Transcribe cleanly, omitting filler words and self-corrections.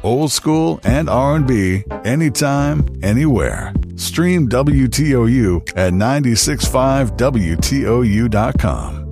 Old school and R&B, anytime, anywhere. Stream WTOU at 965WTOU.com.